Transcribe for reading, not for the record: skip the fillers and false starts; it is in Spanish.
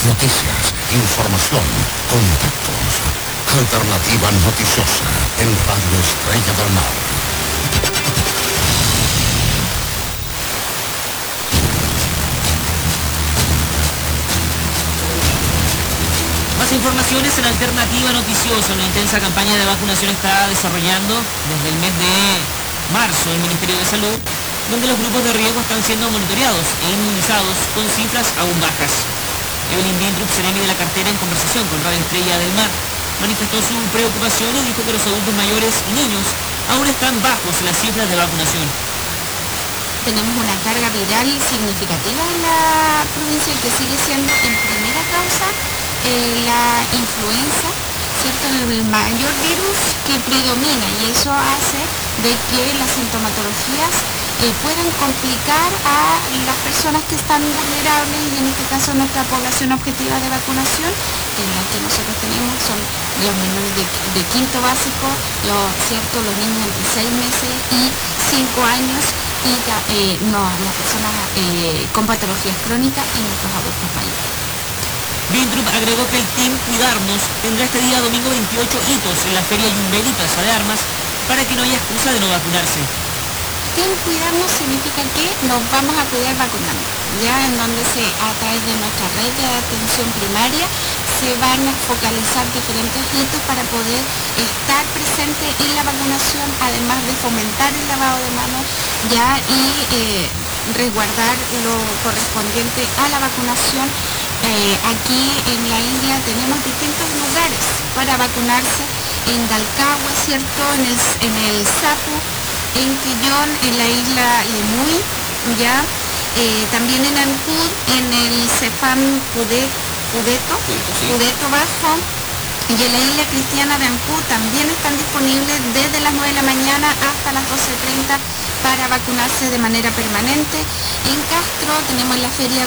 noticias, información, contactos. Alternativa noticiosa en Radio Estrella del Mar. Más informaciones en Alternativa Noticiosa. Una intensa campaña de vacunación está desarrollando desde el mes de marzo el Ministerio de Salud, donde los grupos de riesgo están siendo monitoreados e inmunizados con cifras aún bajas. Evelyn Dindrup, seremi de la cartera, en conversación con Radio Estrella del Mar, manifestó su preocupación y dijo que los adultos mayores y niños aún están bajos en las cifras de vacunación. Tenemos una carga viral significativa en la provincia que sigue siendo en primera causa la influenza, ¿cierto? El mayor virus que predomina, y eso hace de que las sintomatologías puedan complicar a las personas que están vulnerables, y en este caso nuestra población objetiva de vacunación, en la que nosotros tenemos son los menores de quinto básico, ¿cierto? Los niños entre 6 meses y 5 años, y las personas con patologías crónicas y nuestros adultos mayores. Dindrup agregó que el Team Cuidarnos tendrá este día domingo 28 hitos en la Feria Yumbel y Plaza de Armas para que no haya excusa de no vacunarse. Team Cuidarnos significa que nos vamos a cuidar vacunando, ya en donde a través de nuestra red de atención primaria se van a focalizar diferentes hitos para poder estar presente en la vacunación, además de fomentar el lavado de manos ya y resguardar lo correspondiente a la vacunación. Aquí en la isla tenemos distintos lugares para vacunarse: en Dalcahue, ¿cierto? En el Sapu, en Quillón, en la isla Lemuy, ya, también en Ancud, en el Cefam Pudeto Bajo, y en la isla cristiana de Ancud también están disponibles desde las 9 de la mañana hasta las 12:30 para vacunarse de manera permanente. En Castro tenemos la feria